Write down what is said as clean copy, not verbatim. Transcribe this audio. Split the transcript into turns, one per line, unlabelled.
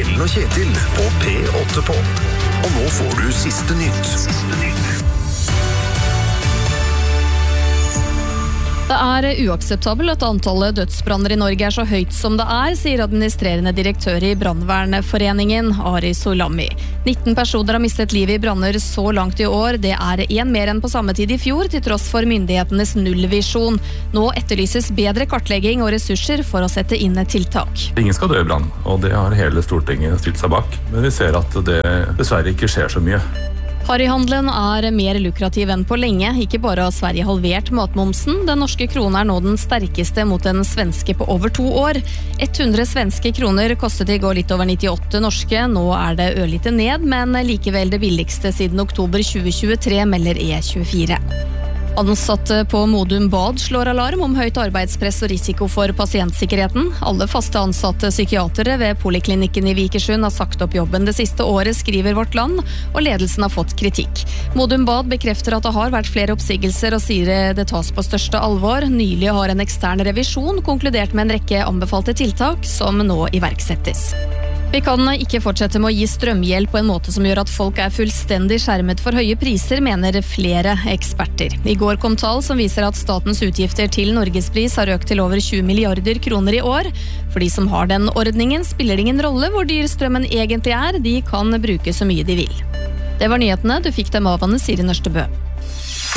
Ellen og Kjetil på P8 på. Og nå får du siste nytt.
Det er uakseptabelt at antallet dødsbranner I Norge er så høyt som det er, sier administrerende direktør I Brandvernforeningen, Ari Solami. 19 personer har mistet livet I branner så langt I år. Det er en mer enn på samme tid I fjor, til tross for myndighetenes nullvisjon. Nå etterlyses bedre kartlegging og ressurser for å sette inn et tiltak.
Ingen skal dø I brann, og det har hele Stortinget stilt seg bak. Men vi ser at det dessverre ikke skjer så mye.
Harryhandelen er mer lukrativ enn på lenge. Ikke bare har Sverige halvert matmomsen. Den norske kronen er nå den sterkeste mot den svenske på over 2 år. 100 svenske kroner kostet I går litt over 98 norske. Nå er det ørlite ned, men likevel det billigste siden oktober 2023, melder E24. Ansatte på Modum Bad slår alarm om høyt arbeidspress og risiko for pasientsikkerheten. Alle faste ansatte psykiatere ved poliklinikken I Vikersund har sagt opp jobben det siste året, skriver Vårt Land, og ledelsen har fått kritikk. Modum Bad bekrefter at det har vært flere oppsigelser og sier det tas på største alvor. Nylig har en ekstern revisjon konkludert med en rekke anbefalte tiltak som nå iverksettes. Vi kan ikke fortsette med å gi strømhjelp på en måte som gjør at folk er fullstendig skjermet for høye priser, mener flere eksperter. I går kom tall som viser at statens utgifter til Norgespris har økt til over 20 milliarder kroner I år. For de som har den ordningen spiller det ingen rolle hvor dyr strømmen egentlig er, de kan bruke så mye de vil. Det var nyhetene, du fikk dem av Anne Siri Nørstebø.